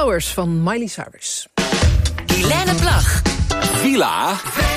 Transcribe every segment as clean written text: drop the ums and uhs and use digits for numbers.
Flowers van Miley Cyrus. Helene Plag. Villa.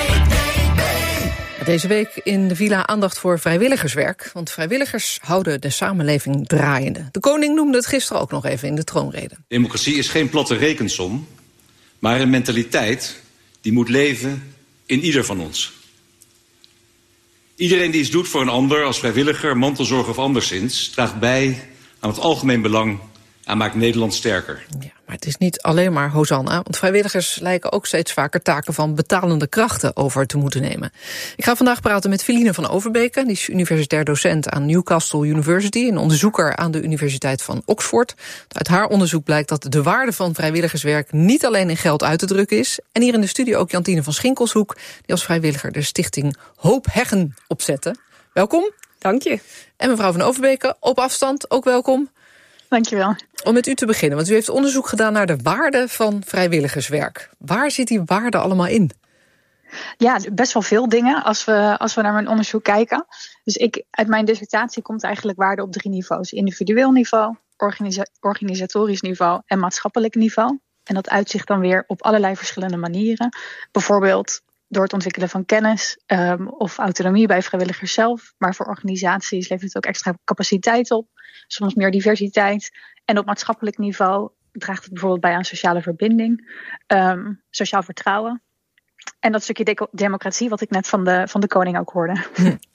Deze week in de Villa aandacht voor vrijwilligerswerk. Want vrijwilligers houden de samenleving draaiende. De koning noemde het gisteren ook nog even in de troonrede. Democratie is geen platte rekensom, maar een mentaliteit die moet leven in ieder van ons. Iedereen die iets doet voor een ander als vrijwilliger, mantelzorger of anderszins, draagt bij aan het algemeen belang en maakt Nederland sterker. Ja, maar het is niet alleen maar Hosanna, want vrijwilligers lijken ook steeds vaker taken van betalende krachten over te moeten nemen. Ik ga vandaag praten met Feline van Overbeke, die is universitair docent aan Newcastle University en onderzoeker aan de Universiteit van Oxford. Uit haar onderzoek blijkt dat de waarde van vrijwilligerswerk niet alleen in geld uit te drukken is. En hier in de studio ook Jantine van Schinkelshoek, die als vrijwilliger de stichting Hoop Heggen opzette. Welkom. Dank je. En mevrouw van Overbeke, op afstand, ook welkom. Dankjewel. Om met u te beginnen, want u heeft onderzoek gedaan naar de waarde van vrijwilligerswerk. Waar zit die waarde allemaal in? Ja, best wel veel dingen als we naar mijn onderzoek kijken. Dus uit mijn dissertatie komt eigenlijk waarde op 3 niveaus. Individueel niveau, organisatorisch niveau en maatschappelijk niveau. En dat uitzicht dan weer op allerlei verschillende manieren. Bijvoorbeeld door het ontwikkelen van kennis of autonomie bij vrijwilligers zelf. Maar voor organisaties levert het ook extra capaciteit op. Soms meer diversiteit. En op maatschappelijk niveau draagt het bijvoorbeeld bij aan sociale verbinding. Sociaal vertrouwen. En dat stukje democratie wat ik net van de koning ook hoorde.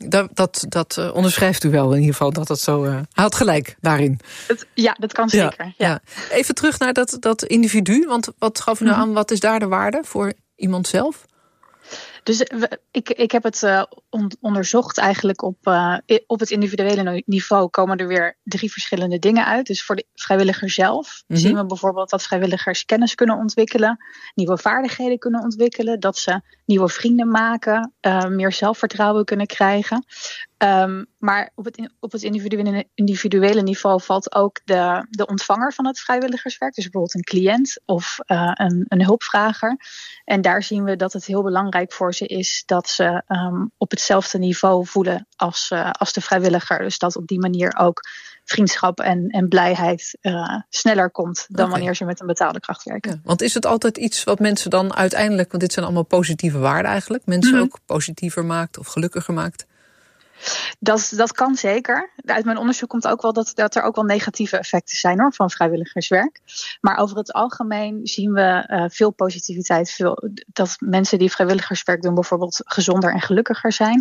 Dat onderschrijft u wel in ieder geval, dat het zo... Hij had gelijk daarin. Ja, dat kan zeker. Ja. Even terug naar dat individu. Want wat gaf u nou aan, wat is daar de waarde voor iemand zelf? Dus ik heb het onderzocht eigenlijk op het individuele niveau komen er weer 3 verschillende dingen uit. Dus voor de vrijwilliger zelf zien we bijvoorbeeld dat vrijwilligers kennis kunnen ontwikkelen, nieuwe vaardigheden kunnen ontwikkelen, dat ze nieuwe vrienden maken, meer zelfvertrouwen kunnen krijgen. Maar op het individuele niveau valt ook de ontvanger van het vrijwilligerswerk. Dus bijvoorbeeld een cliënt of een hulpvrager. En daar zien we dat het heel belangrijk voor ze is dat ze op hetzelfde niveau voelen als de vrijwilliger. Dus dat op die manier ook vriendschap en blijheid sneller komt dan wanneer ze met een betaalde kracht werken. Ja, want is het altijd iets wat mensen dan uiteindelijk, want dit zijn allemaal positieve waarden eigenlijk, mensen ook positiever maakt of gelukkiger maakt? Dat kan zeker. Uit mijn onderzoek komt ook wel dat er ook wel negatieve effecten zijn van vrijwilligerswerk. Maar over het algemeen zien we veel positiviteit. Dat mensen die vrijwilligerswerk doen bijvoorbeeld gezonder en gelukkiger zijn.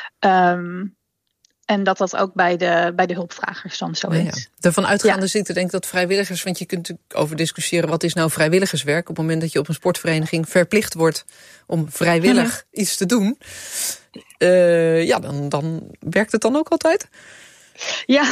En dat ook bij de hulpvragers dan zo is. Ja. Daarvan uitgaande zit ik denk dat vrijwilligers, want je kunt natuurlijk over discussiëren wat is nou vrijwilligerswerk. Op het moment dat je op een sportvereniging verplicht wordt om vrijwillig iets te doen. Dan werkt het dan ook altijd? Ja,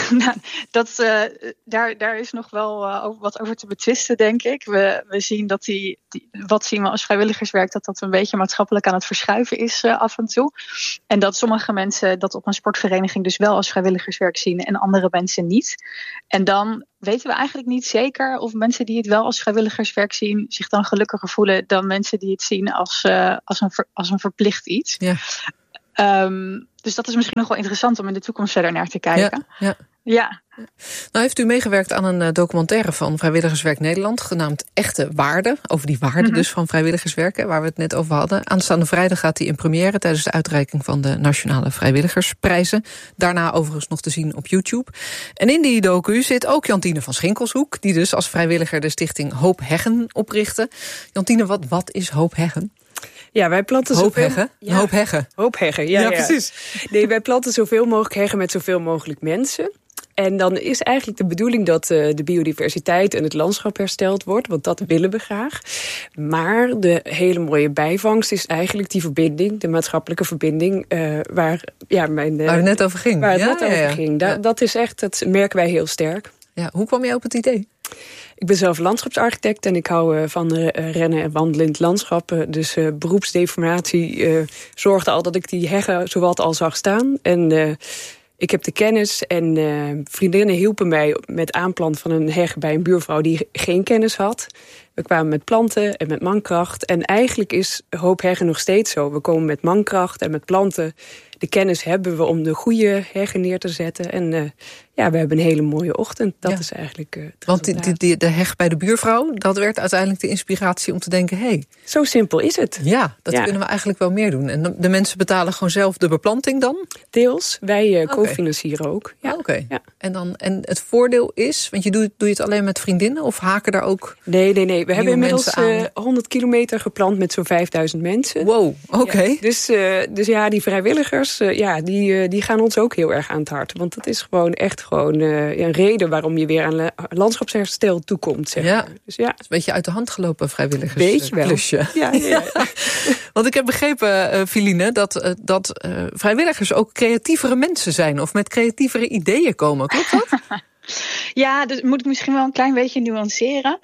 daar is nog wel wat over te betwisten, denk ik. We zien dat wat zien we als vrijwilligerswerk, dat een beetje maatschappelijk aan het verschuiven is af en toe. En dat sommige mensen dat op een sportvereniging dus wel als vrijwilligerswerk zien en andere mensen niet. En dan weten we eigenlijk niet zeker of mensen die het wel als vrijwilligerswerk zien zich dan gelukkiger voelen dan mensen die het zien als een verplicht iets. Ja. Dus dat is misschien nog wel interessant om in de toekomst verder naar te kijken. Ja. Nou heeft u meegewerkt aan een documentaire van Vrijwilligerswerk Nederland, genaamd Echte Waarden. Over die waarden dus van vrijwilligerswerk, waar we het net over hadden. Aanstaande vrijdag gaat die in première tijdens de uitreiking van de Nationale Vrijwilligersprijzen. Daarna overigens nog te zien op YouTube. En in die docu zit ook Jantine van Schinkelshoek, die dus als vrijwilliger de stichting Hoop Heggen oprichtte. Jantine, wat is Hoop Heggen? Ja, wij planten Heggen? Ja. Hoop Heggen. Hoop Heggen, ja, precies. Nee, wij planten zoveel mogelijk heggen met zoveel mogelijk mensen. En dan is eigenlijk de bedoeling dat de biodiversiteit en het landschap hersteld wordt. Want dat willen we graag. Maar de hele mooie bijvangst is eigenlijk die verbinding, de maatschappelijke verbinding, waar het net over ging. Dat merken wij heel sterk. Ja, hoe kwam jij op het idee? Ik ben zelf landschapsarchitect en ik hou van rennen en wandelen in het landschap. Dus beroepsdeformatie zorgde al dat ik die heggen zowat al zag staan. En ik heb de kennis en vriendinnen hielpen mij met aanplanten van een heg bij een buurvrouw die geen kennis had. We kwamen met planten en met mankracht. En eigenlijk is Hoop Heggen nog steeds zo. We komen met mankracht en met planten. De kennis hebben we om de goede heggen neer te zetten. En we hebben een hele mooie ochtend. Dat is eigenlijk het Want resultaat. de heg bij de buurvrouw, dat werd uiteindelijk de inspiratie om te denken, hey, Zo simpel is het. ja, dat kunnen we eigenlijk wel meer doen. En de mensen betalen gewoon zelf de beplanting dan? Deels. Wij cofinancieren ook. Ja. Oké. Ja. En het voordeel is, want doe je het alleen met vriendinnen of haken daar ook? Nee. We hebben inmiddels mensen 100 kilometer gepland met zo'n 5000 mensen. Wow, oké. Ja, dus die vrijwilligers, die gaan ons ook heel erg aan het hart. Want dat is gewoon echt een reden waarom je weer aan landschapsherstel toekomt. Zeg maar. Dus Het is een beetje uit de hand gelopen vrijwilligers. Beetje wel. Klusje. Ja. Want ik heb begrepen, Feline, dat vrijwilligers ook creatievere mensen zijn of met creatievere ideeën komen. Klopt dat? Ja, dus moet ik misschien wel een klein beetje nuanceren.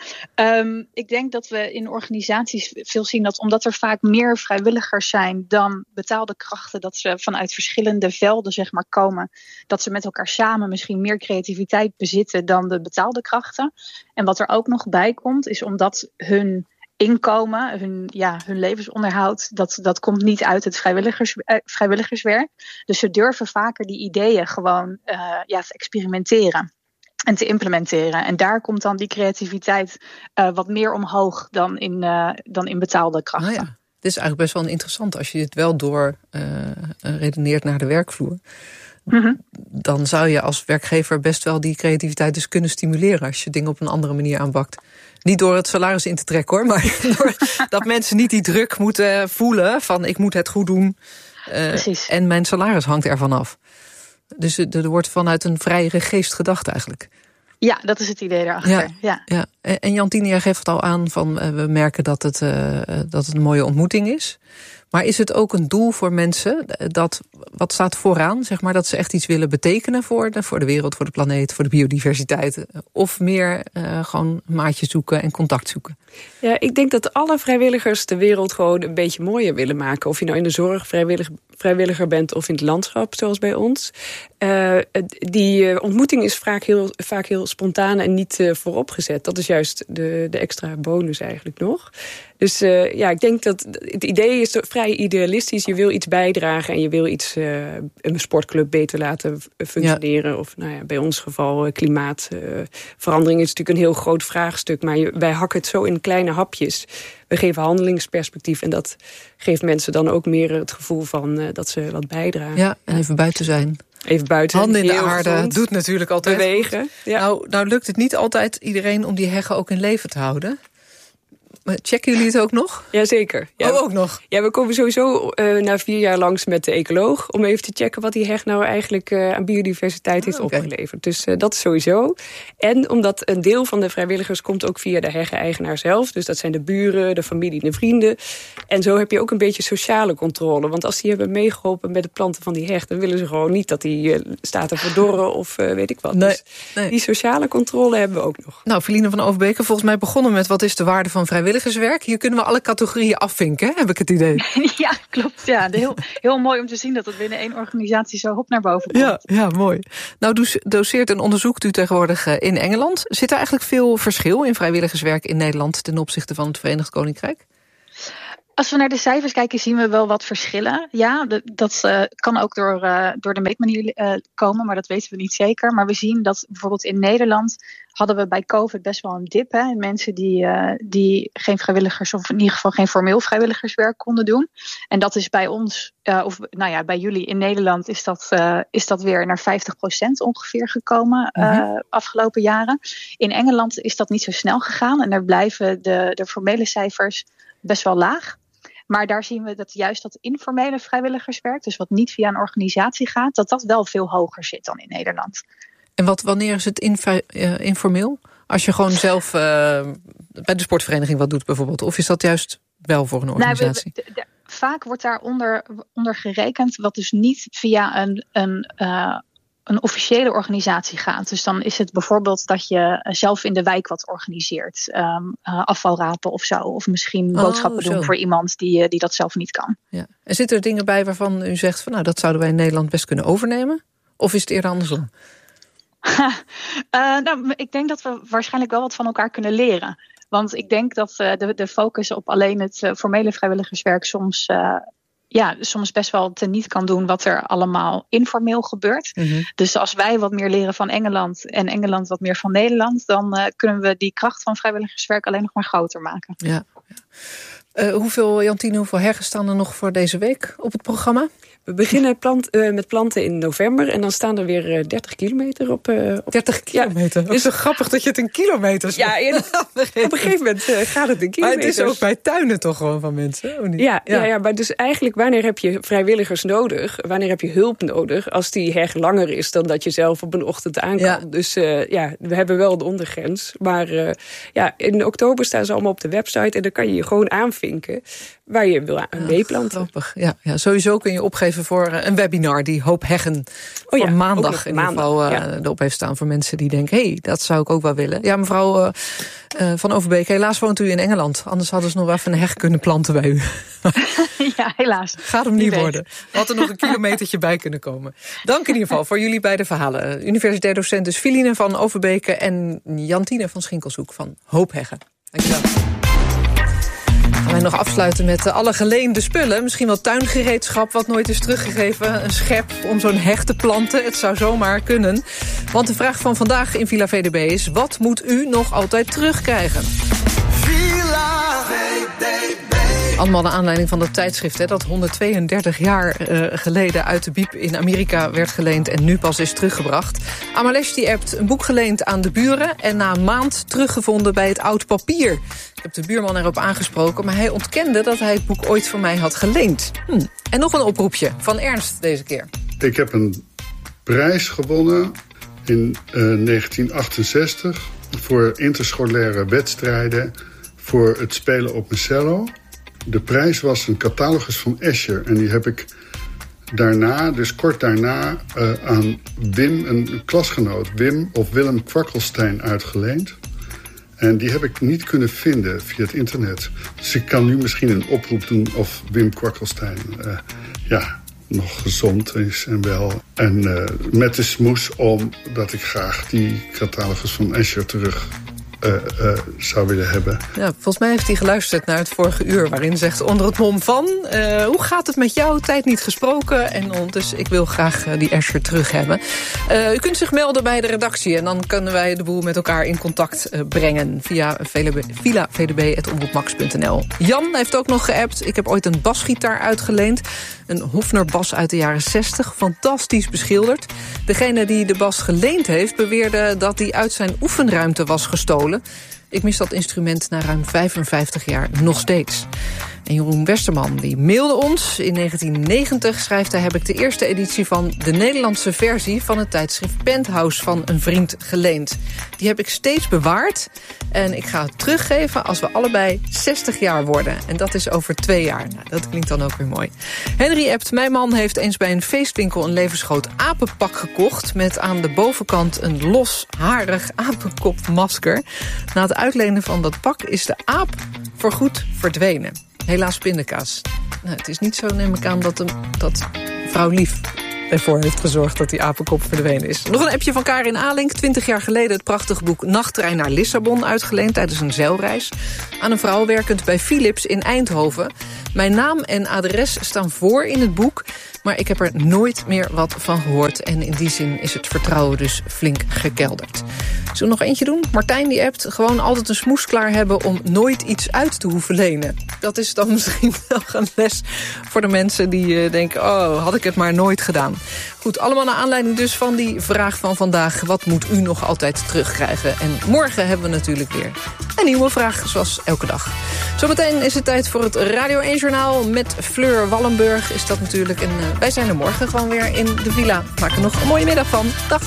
Ik denk dat we in organisaties veel zien dat omdat er vaak meer vrijwilligers zijn dan betaalde krachten, dat ze vanuit verschillende velden zeg maar komen, dat ze met elkaar samen misschien meer creativiteit bezitten dan de betaalde krachten. En wat er ook nog bij komt, is omdat hun inkomen, hun levensonderhoud, dat komt niet uit het vrijwilligerswerk. Dus ze durven vaker die ideeën gewoon te experimenteren en te implementeren. En daar komt dan die creativiteit wat meer omhoog dan in betaalde krachten. Nou ja, het is eigenlijk best wel interessant als je het wel door redeneert naar de werkvloer. Mm-hmm. Dan zou je als werkgever best wel die creativiteit dus kunnen stimuleren als je dingen op een andere manier aanpakt. Niet door het salaris in te trekken hoor, maar door dat mensen niet die druk moeten voelen van ik moet het goed doen. Precies. En mijn salaris hangt ervan af. Dus er wordt vanuit een vrijere geest gedacht eigenlijk. Ja, dat is het idee daarachter. Ja. En Jantine, jij geeft het al aan van we merken dat het een mooie ontmoeting is. Maar is het ook een doel voor mensen wat staat vooraan, zeg maar, dat ze echt iets willen betekenen voor de wereld, voor de planeet, voor de biodiversiteit? Of meer gewoon maatjes zoeken en contact zoeken? Ja, ik denk dat alle vrijwilligers de wereld gewoon een beetje mooier willen maken. Of je nou in de zorg vrijwilliger bent of in het landschap, zoals bij ons. Die ontmoeting is vaak heel spontaan en niet vooropgezet. Dat is juist de extra bonus eigenlijk nog. Dus ik denk dat het idee is vrij idealistisch. Je wil iets bijdragen en je wil een sportclub beter laten functioneren. Ja. Of bij ons geval klimaatverandering is natuurlijk een heel groot vraagstuk. Maar wij hakken het zo in kleine hapjes. We geven handelingsperspectief en dat geeft mensen dan ook meer het gevoel van dat ze wat bijdragen. Ja, en even buiten zijn. Even buiten. Handen in de aarde, doet natuurlijk altijd bewegen. Ja. Nou lukt het niet altijd iedereen om die heggen ook in leven te houden. Checken jullie het ook nog? Jazeker. Ja, ook nog? Ja, we komen sowieso na 4 jaar langs met de ecoloog om even te checken wat die heg nou eigenlijk aan biodiversiteit heeft opgeleverd. Dus dat is sowieso. En omdat een deel van de vrijwilligers komt ook via de heggeneigenaar zelf. Dus dat zijn de buren, de familie, de vrienden. En zo heb je ook een beetje sociale controle. Want als die hebben meegeholpen met het planten van die heg, dan willen ze gewoon niet dat die staat te verdorren of weet ik wat. Nee. Die sociale controle hebben we ook nog. Nou, Feline van Overbeke, volgens mij begonnen met wat is de waarde van vrijwilligerswerk. Hier kunnen we alle categorieën afvinken, heb ik het idee. Ja, klopt. Ja. Heel mooi om te zien dat het binnen één organisatie zo hop naar boven komt. Ja, mooi. Nou, doseert en onderzoekt u tegenwoordig in Engeland. Zit er eigenlijk veel verschil in vrijwilligerswerk in Nederland ten opzichte van het Verenigd Koninkrijk? Als we naar de cijfers kijken, zien we wel wat verschillen. Ja, dat kan ook door de meetmanier komen, maar dat weten we niet zeker. Maar we zien dat bijvoorbeeld in Nederland hadden we bij COVID best wel een dip. Hè, in mensen die geen vrijwilligers, of in ieder geval geen formeel vrijwilligerswerk konden doen. En dat is bij ons, bij jullie in Nederland is dat weer naar 50% ongeveer gekomen afgelopen jaren. In Engeland is dat niet zo snel gegaan en daar blijven de formele cijfers best wel laag. Maar daar zien we dat juist dat informele vrijwilligerswerk, dus wat niet via een organisatie gaat, dat wel veel hoger zit dan in Nederland. En wanneer is het informeel? Als je gewoon zelf bij de sportvereniging wat doet bijvoorbeeld. Of is dat juist wel voor een organisatie? Vaak wordt daar onder gerekend wat dus niet via een officiële organisatie gaat. Dus dan is het bijvoorbeeld dat je zelf in de wijk wat organiseert. Afvalrapen of zo. Of misschien boodschappen doen voor iemand die dat zelf niet kan. Ja. En zitten er dingen bij waarvan u zegt van dat zouden wij in Nederland best kunnen overnemen? Of is het eerder andersom? Ik denk dat we waarschijnlijk wel wat van elkaar kunnen leren. Want ik denk dat de focus op alleen het formele vrijwilligerswerk soms soms best wel teniet kan doen wat er allemaal informeel gebeurt. Mm-hmm. Dus als wij wat meer leren van Engeland en Engeland wat meer van Nederland, dan kunnen we die kracht van vrijwilligerswerk alleen nog maar groter maken. Ja. Hoeveel heggen staan er nog voor deze week op het programma? We beginnen met planten in november en dan staan er weer 30 kilometer op. 30 kilometer? Ja. Het is zo grappig dat je het in kilometers... Ja, op een gegeven moment gaat het in kilometers. Maar het is ook bij tuinen toch gewoon van mensen? Of niet? Ja, maar dus eigenlijk wanneer heb je vrijwilligers nodig? Wanneer heb je hulp nodig? Als die heg langer is dan dat je zelf op een ochtend aan kan. Ja. Dus we hebben wel de ondergrens. Maar in oktober staan ze allemaal op de website en dan kan je je gewoon aanvinken waar je wil aan meeplanten. Grappig. Ja, sowieso kun je opgeven voor een webinar die Hoop Heggen voor maandag in ieder geval erop heeft staan voor mensen die denken, dat zou ik ook wel willen. Ja, mevrouw Van Overbeek, helaas woont u in Engeland. Anders hadden ze nog wel even een heg kunnen planten bij u. Ja, helaas. Gaat hem niet worden. Had er nog een kilometertje bij kunnen komen. Dank in ieder geval voor jullie beide verhalen. Universitair docent dus Filine van Overbeke en Jantine van Schinkelshoek van Hoop Heggen. Dankjewel. Gaan wij nog afsluiten met alle geleende spullen. Misschien wel tuingereedschap wat nooit is teruggegeven. Een schep om zo'n heg te planten. Het zou zomaar kunnen. Want de vraag van vandaag in Villa VDB is: wat moet u nog altijd terugkrijgen? Villa VDB. Allemaal naar aanleiding van dat tijdschrift dat 132 jaar geleden uit de biep in Amerika werd geleend en nu pas is teruggebracht. Amalesh die appt een boek geleend aan de buren en na een maand teruggevonden bij het oud papier. Ik heb de buurman erop aangesproken, maar hij ontkende dat hij het boek ooit van mij had geleend. En nog een oproepje van Ernst deze keer. Ik heb een prijs gewonnen in 1968 voor interscholaire wedstrijden voor het spelen op mijn cello. De prijs was een catalogus van Escher. En die heb ik daarna, dus kort daarna, aan Wim, een klasgenoot, Wim of Willem Kwakkelstein, uitgeleend. En die heb ik niet kunnen vinden via het internet. Dus ik kan nu misschien een oproep doen of Wim Kwakkelstein nog gezond is en wel. En met de smoes omdat ik graag die catalogus van Escher terug zou willen hebben. Ja, volgens mij heeft hij geluisterd naar het vorige uur, waarin zegt onder het mom van hoe gaat het met jou? Tijd niet gesproken. En dus ik wil graag die Escher terug hebben. U kunt zich melden bij de redactie en dan kunnen wij de boel met elkaar in contact brengen via villavdb@omroepmax.nl. Jan heeft ook nog geappt. Ik heb ooit een basgitaar uitgeleend. Een Hofner bas uit de jaren 60. Fantastisch beschilderd. Degene die de bas geleend heeft beweerde dat die uit zijn oefenruimte was gestolen. Ik mis dat instrument na ruim 55 jaar nog steeds. En Jeroen Westerman die mailde ons. In 1990 schrijft hij: heb ik de eerste editie van de Nederlandse versie van het tijdschrift Penthouse van een vriend geleend. Die heb ik steeds bewaard. En ik ga het teruggeven als we allebei 60 jaar worden. En dat is over 2 jaar. Nou, dat klinkt dan ook weer mooi. Henry appt: mijn man heeft eens bij een feestwinkel een levensgroot apenpak gekocht met aan de bovenkant een losharig apenkopmasker. Na het uitlenen van dat pak is de aap voorgoed verdwenen. Helaas pindakaas. Nou, het is niet zo, neem ik aan, dat vrouw Lief ervoor heeft gezorgd dat die apenkop verdwenen is. Nog een appje van Karin Alink. 20 jaar geleden het prachtige boek Nachttrein naar Lissabon uitgeleend tijdens een zeilreis aan een vrouw werkend bij Philips in Eindhoven. Mijn naam en adres staan voor in het boek, maar ik heb er nooit meer wat van gehoord. En in die zin is het vertrouwen dus flink gekelderd. Zullen we nog eentje doen? Martijn die appt: gewoon altijd een smoes klaar hebben om nooit iets uit te hoeven lenen. Dat is dan misschien nog een les voor de mensen die denken: oh, had ik het maar nooit gedaan. Goed, allemaal naar aanleiding dus van die vraag van vandaag: wat moet u nog altijd terugkrijgen? En morgen hebben we natuurlijk weer een nieuwe vraag, zoals elke dag. Zometeen is het tijd voor het Radio 1-journaal met Fleur Wallenburg. Is dat natuurlijk. En wij zijn er morgen gewoon weer in de villa. Maak er nog een mooie middag van. Dag.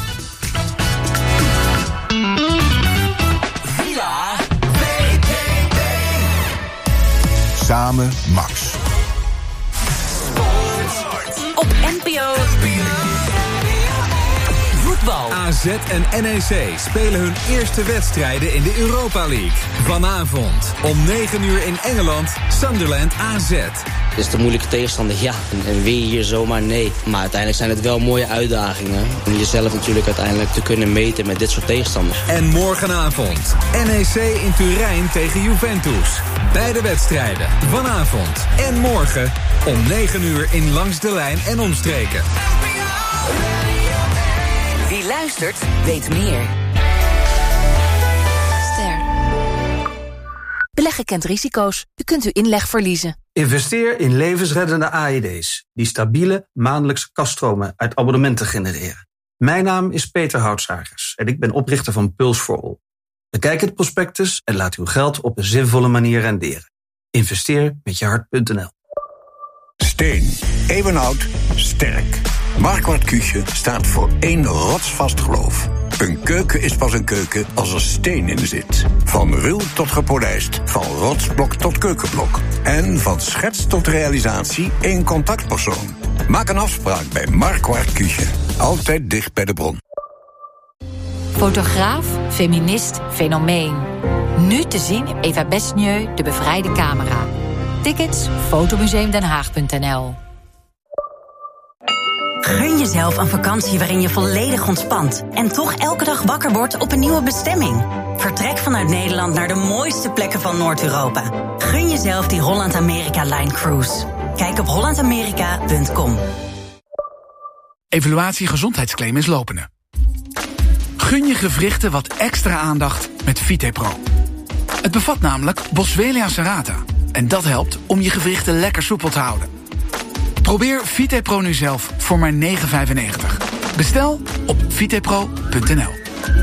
Villa VDB. Samen Max. Op NPO. Voetbal. AZ en NEC spelen hun eerste wedstrijden in de Europa League. Vanavond om 9 uur in Engeland, Sunderland AZ. Is het een moeilijke tegenstander? Ja. En win je hier zomaar? Nee. Maar uiteindelijk zijn het wel mooie uitdagingen. Om jezelf natuurlijk uiteindelijk te kunnen meten met dit soort tegenstanders. En morgenavond. NEC in Turijn tegen Juventus. Beide wedstrijden vanavond en morgen om 9 uur in Langs de Lijn en omstreken. Wie luistert, weet meer. Beleggen kent risico's. U kunt uw inleg verliezen. Investeer in levensreddende AED's... die stabiele maandelijkse kaststromen uit abonnementen genereren. Mijn naam is Peter Houtsagers en ik ben oprichter van Pulse for All. Bekijk het prospectus en laat uw geld op een zinvolle manier renderen. Investeer met je hart.nl. Steen. Eeuwenoud. Sterk. Marquardt Küche staat voor één rotsvast geloof. Een keuken is pas een keuken als er steen in zit. Van ruw tot gepolijst, van rotsblok tot keukenblok. En van schets tot realisatie één contactpersoon. Maak een afspraak bij Marquardt Küche. Altijd dicht bij de bron. Fotograaf, feminist, fenomeen. Nu te zien in Eva Besnieu, De Bevrijde Camera. Tickets, fotomuseumdenhaag.nl. Gun jezelf een vakantie waarin je volledig ontspant en toch elke dag wakker wordt op een nieuwe bestemming. Vertrek vanuit Nederland naar de mooiste plekken van Noord-Europa. Gun jezelf die Holland-Amerika-Line Cruise. Kijk op hollandamerika.com. Evaluatie gezondheidsclaim is lopende. Gun je gewrichten wat extra aandacht met VitePro. Het bevat namelijk Boswellia serrata. En dat helpt om je gewrichten lekker soepel te houden. Probeer VitePro nu zelf voor maar €9,95. Bestel op vitepro.nl.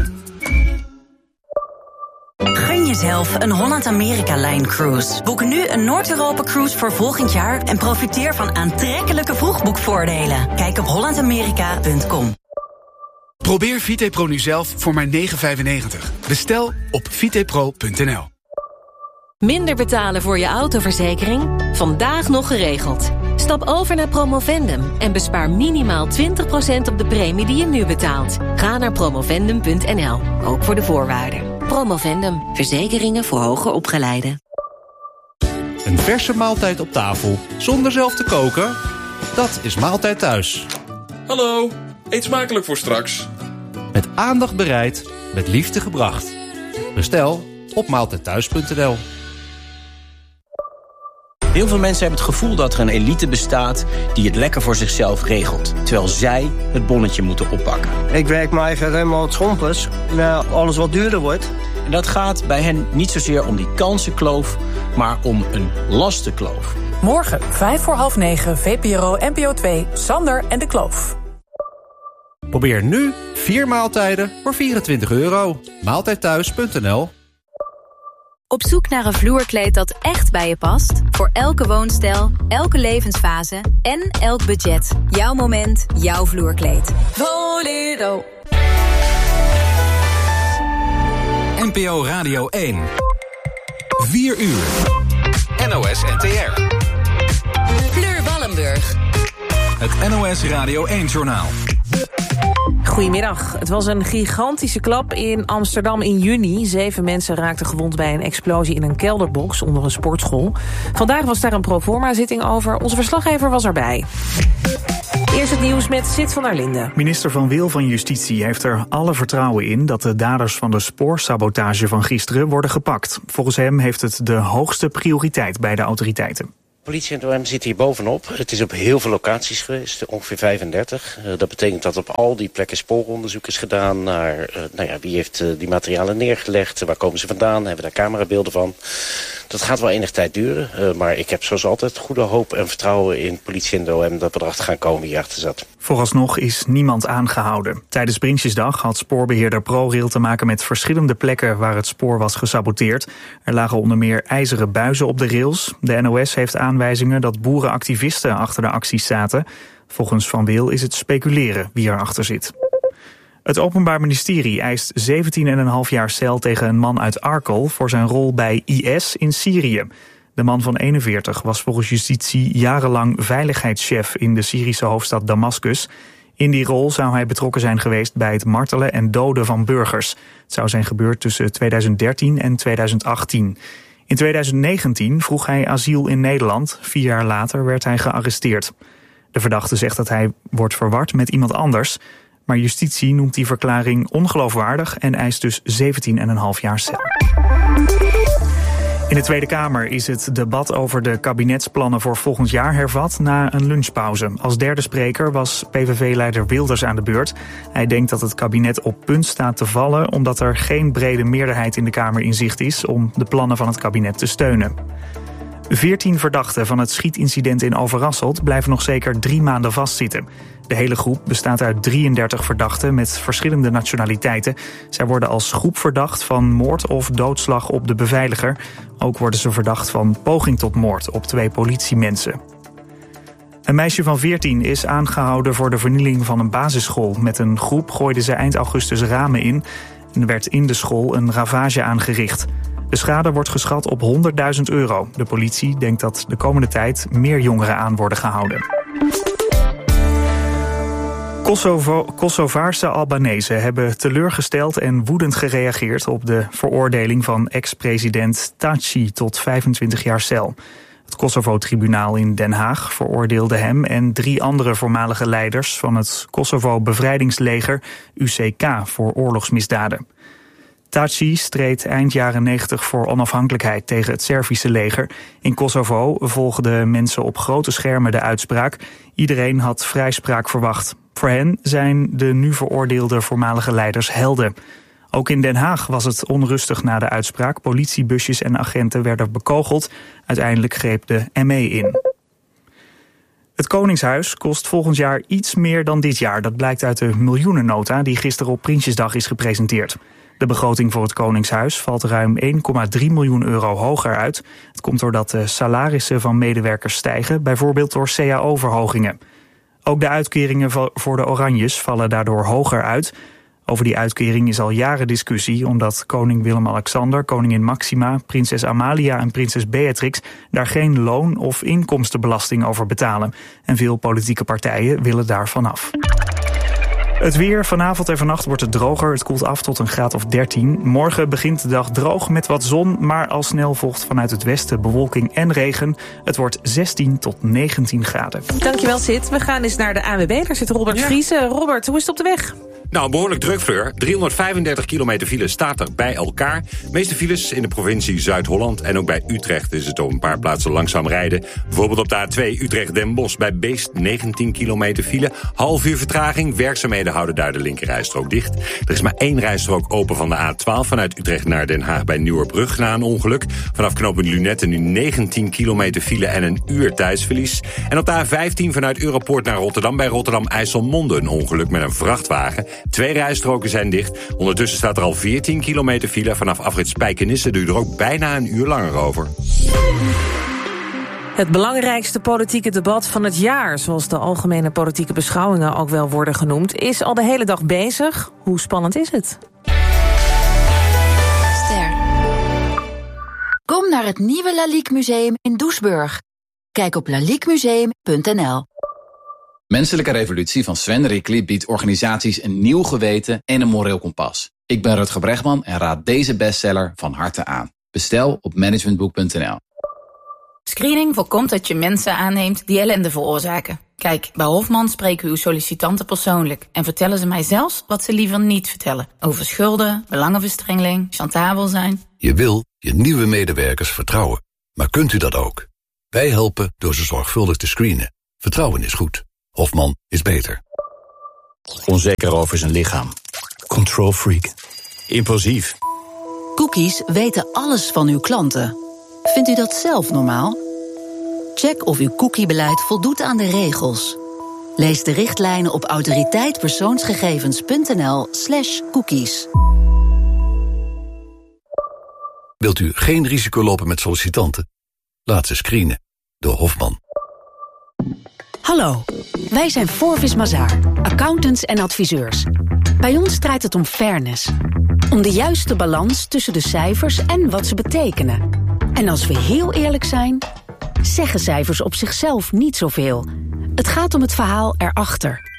Gun jezelf een Holland-Amerika-Line Cruise. Boek nu een Noord-Europa-cruise voor volgend jaar en profiteer van aantrekkelijke vroegboekvoordelen. Kijk op hollandamerika.com. Probeer VitePro nu zelf voor maar €9,95. Bestel op vitepro.nl. Minder betalen voor je autoverzekering? Vandaag nog geregeld. Stap over naar Promovendum en bespaar minimaal 20% op de premie die je nu betaalt. Ga naar promovendum.nl, ook voor de voorwaarden. Promovendum, verzekeringen voor hoger opgeleiden. Een verse maaltijd op tafel, zonder zelf te koken? Dat is Maaltijd Thuis. Hallo, eet smakelijk voor straks. Met aandacht bereid, met liefde gebracht. Bestel op maaltijdthuis.nl. Heel veel mensen hebben het gevoel dat er een elite bestaat die het lekker voor zichzelf regelt, terwijl zij het bonnetje moeten oppakken. Ik werk mijn eigen helemaal het schompers, naar alles wat duurder wordt. En dat gaat bij hen niet zozeer om die kansenkloof, maar om een lastenkloof. Morgen, 8:55, VPRO NPO 2, Sander en de Kloof. Probeer nu 4 maaltijden voor €24. Maaltijdthuis.nl. Op zoek naar een vloerkleed dat echt bij je past? Voor elke woonstijl, elke levensfase en elk budget. Jouw moment, jouw vloerkleed. Bolero. NPO Radio 1. 4 uur. NOS NTR. Fleur Wallenburg. Het NOS Radio 1-journaal. Goedemiddag. Het was een gigantische klap in Amsterdam in juni. 7 mensen raakten gewond bij een explosie in een kelderbox onder een sportschool. Vandaag was daar een proforma-zitting over. Onze verslaggever was erbij. Eerst het nieuws met Sid van der Linden. Minister Van Wil van Justitie heeft er alle vertrouwen in dat de daders van de spoorsabotage van gisteren worden gepakt. Volgens hem heeft het de hoogste prioriteit bij de autoriteiten. Politie en OM zit hier bovenop. Het is op heel veel locaties geweest, ongeveer 35. Dat betekent dat op al die plekken spooronderzoek is gedaan naar wie heeft die materialen neergelegd, waar komen ze vandaan, hebben we daar camerabeelden van. Dat gaat wel enig tijd duren, maar ik heb zoals altijd goede hoop en vertrouwen in politie en de OM dat we erachter gaan komen wie achter zat. Vooralsnog is niemand aangehouden. Tijdens Prinsjesdag had spoorbeheerder ProRail te maken met verschillende plekken waar het spoor was gesaboteerd. Er lagen onder meer ijzeren buizen op de rails. De NOS heeft aanwijzingen dat boerenactivisten achter de acties zaten. Volgens Van Wil is het speculeren wie erachter zit. Het Openbaar Ministerie eist 17,5 jaar cel tegen een man uit Arkel voor zijn rol bij IS in Syrië. De man van 41 was volgens justitie jarenlang veiligheidschef in de Syrische hoofdstad Damascus. In die rol zou hij betrokken zijn geweest bij het martelen en doden van burgers. Het zou zijn gebeurd tussen 2013 en 2018. In 2019 vroeg hij asiel in Nederland. 4 jaar later werd hij gearresteerd. De verdachte zegt dat hij wordt verward met iemand anders. Maar justitie noemt die verklaring ongeloofwaardig en eist dus 17,5 jaar cel. In de Tweede Kamer is het debat over de kabinetsplannen voor volgend jaar hervat na een lunchpauze. Als derde spreker was PVV-leider Wilders aan de beurt. Hij denkt dat het kabinet op punt staat te vallen omdat er geen brede meerderheid in de Kamer in zicht is om de plannen van het kabinet te steunen. 14 verdachten van het schietincident in Overasselt blijven nog zeker 3 maanden vastzitten. De hele groep bestaat uit 33 verdachten met verschillende nationaliteiten. Zij worden als groep verdacht van moord of doodslag op de beveiliger. Ook worden ze verdacht van poging tot moord op 2 politiemensen. Een meisje van 14 is aangehouden voor de vernieling van een basisschool. Met een groep gooiden ze eind augustus ramen in en werd in de school een ravage aangericht. De schade wordt geschat op €100.000. De politie denkt dat de komende tijd meer jongeren aan worden gehouden. Kosovaarse Albanezen hebben teleurgesteld en woedend gereageerd op de veroordeling van ex-president Thaci tot 25 jaar cel. Het Kosovo-tribunaal in Den Haag veroordeelde hem en 3 andere voormalige leiders van het Kosovo-bevrijdingsleger UCK voor oorlogsmisdaden. Thaci streed eind jaren 90 voor onafhankelijkheid tegen het Servische leger. In Kosovo volgden mensen op grote schermen de uitspraak. Iedereen had vrijspraak verwacht. Voor hen zijn de nu veroordeelde voormalige leiders helden. Ook in Den Haag was het onrustig na de uitspraak. Politiebusjes en agenten werden bekogeld. Uiteindelijk greep de ME in. Het Koningshuis kost volgend jaar iets meer dan dit jaar. Dat blijkt uit de miljoenennota die gisteren op Prinsjesdag is gepresenteerd. De begroting voor het Koningshuis valt ruim €1,3 miljoen hoger uit. Het komt doordat de salarissen van medewerkers stijgen, bijvoorbeeld door CAO-verhogingen. Ook de uitkeringen voor de Oranjes vallen daardoor hoger uit. Over die uitkering is al jaren discussie, omdat koning Willem-Alexander, koningin Maxima, prinses Amalia en prinses Beatrix daar geen loon- of inkomstenbelasting over betalen. En veel politieke partijen willen daar vanaf. Het weer, vanavond en vannacht wordt het droger. Het koelt af tot een graad of 13. Morgen begint de dag droog met wat zon, maar al snel volgt vanuit het westen bewolking en regen. Het wordt 16 tot 19 graden. Dankjewel, Sid. We gaan eens naar de ANWB. Daar zit Robert Vriesen. Robert, hoe is het op de weg? Nou, behoorlijk druk, Fleur. 335 kilometer file staat er bij elkaar. De meeste files in de provincie Zuid-Holland. En ook bij Utrecht is het op een paar plaatsen langzaam rijden. Bijvoorbeeld op de A2 Utrecht-Den Bosch bij Beest 19 kilometer file. Half uur vertraging. Werkzaamheden houden daar de linkerrijstrook dicht. Er is maar 1 rijstrook open van de A12 vanuit Utrecht naar Den Haag bij Nieuwerbrug na een ongeluk. Vanaf knooppunt Lunette nu 19 kilometer file en een uur tijdsverlies. En op de A15 vanuit Europoort naar Rotterdam bij Rotterdam-IJsselmonde een ongeluk met een vrachtwagen. 2 rijstroken zijn dicht. Ondertussen staat er al 14 kilometer file. Vanaf afrit Spijkenisse duurt er ook bijna een uur langer over. Het belangrijkste politieke debat van het jaar, zoals de algemene politieke beschouwingen ook wel worden genoemd, is al de hele dag bezig. Hoe spannend is het? Ster. Kom naar het nieuwe Lalique Museum in Doesburg. Kijk op laliquemuseum.nl. Menselijke Revolutie van Sven Rickly biedt organisaties een nieuw geweten en een moreel kompas. Ik ben Rutger Bregman en raad deze bestseller van harte aan. Bestel op managementboek.nl. Screening voorkomt dat je mensen aanneemt die ellende veroorzaken. Kijk, bij Hofman spreken we uw sollicitanten persoonlijk en vertellen ze mij zelfs wat ze liever niet vertellen. Over schulden, belangenverstrengeling, chantabel zijn. Je wil je nieuwe medewerkers vertrouwen. Maar kunt u dat ook? Wij helpen door ze zorgvuldig te screenen. Vertrouwen is goed. Hofman is beter. Onzeker over zijn lichaam. Control freak. Impulsief. Cookies weten alles van uw klanten. Vindt u dat zelf normaal? Check of uw cookiebeleid voldoet aan de regels. Lees de richtlijnen op autoriteitpersoonsgegevens.nl/cookies. Wilt u geen risico lopen met sollicitanten? Laat ze screenen door Hofman. Hallo, wij zijn Forvis Mazars, accountants en adviseurs. Bij ons draait het om fairness. Om de juiste balans tussen de cijfers en wat ze betekenen. En als we heel eerlijk zijn, zeggen cijfers op zichzelf niet zoveel. Het gaat om het verhaal erachter.